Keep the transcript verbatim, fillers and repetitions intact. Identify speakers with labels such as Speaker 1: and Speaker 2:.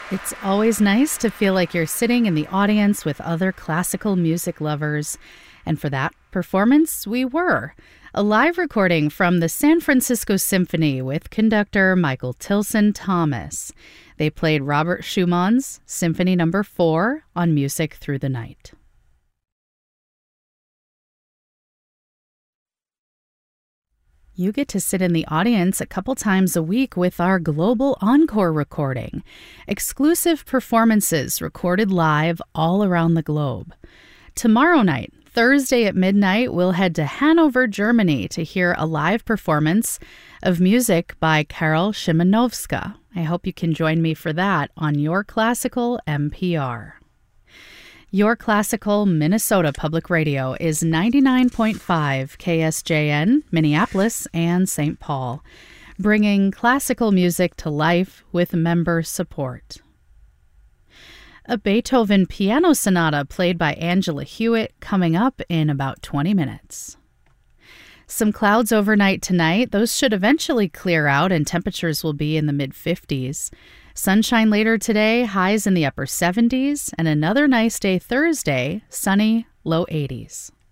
Speaker 1: It's always nice to feel like you're sitting in the audience with other classical music lovers. And for that performance, we were. A live recording from the San Francisco Symphony with conductor Michael Tilson Thomas. They played Robert Schumann's Symphony Number four on Music Through the Night. You get to sit in the audience a couple times a week with our Global Encore recording. Exclusive performances recorded live all around the globe. Tomorrow night, Thursday at midnight, we'll head to Hanover, Germany to hear a live performance of music by Karol Szymanowska. I hope you can join me for that on Your Classical M P R. Your Classical Minnesota Public Radio is ninety-nine point five K S J N, Minneapolis and Saint Paul, bringing classical music to life with member support. A Beethoven piano sonata played by Angela Hewitt coming up in about twenty minutes. Some clouds overnight tonight. Those should eventually clear out and temperatures will be in the mid fifties. Sunshine later today, highs in the upper seventies, and another nice day Thursday, sunny, low eighties.